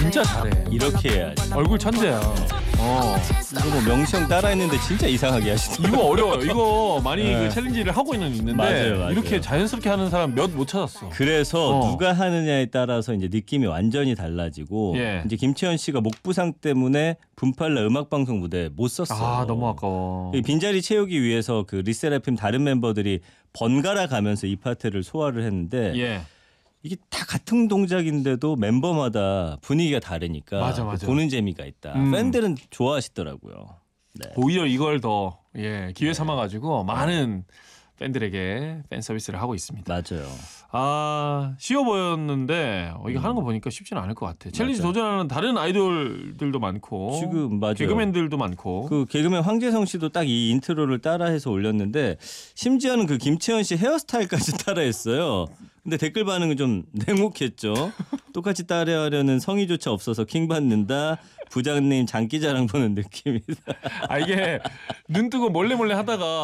진짜 잘해. 이렇게 해야지. 얼굴 천재야. 이거 뭐 명시형 따라했는데 진짜 이상하게 하시더라고요. 이거 어려워요. 이거 많이 네. 그 챌린지를 하고 있는데 맞아요. 이렇게 자연스럽게 하는 사람 몇 못 찾았어. 그래서 누가 하느냐에 따라서 이제 느낌이 완전히 달라지고 예. 이제 김채연 씨가 목 부상 때문에 분팔라 음악 방송 무대 못 썼어요. 아 너무 아까워. 이 빈자리 채우기 위해서 그 리세라핌 다른 멤버들이 번갈아 가면서 이 파트를 소화를 했는데 예. 이게 다 같은 동작인데도 멤버마다 분위기가 다르니까 맞아, 맞아. 보는 재미가 있다. 팬들은 좋아하시더라고요. 네. 오히려 이걸 더 기회 삼아가지고 많은 팬들에게 팬 서비스를 하고 있습니다. 맞아요. 아 쉬워 보였는데 이거 하는 거 보니까 쉽지는 않을 것 같아. 챌린지 맞아요. 도전하는 다른 아이돌들도 많고 지금 맞아요. 개그맨들도 많고. 그 개그맨 황재성 씨도 딱 이 인트로를 따라해서 올렸는데 심지어는 그 김채연 씨 헤어스타일까지 따라했어요. 근데 댓글 반응은 좀 냉혹했죠. 똑같이 따라하려는 성의조차 없어서 킹 받는다. 부장님 장기자랑 보는 느낌이다. 아 이게 눈 뜨고 몰래 하다가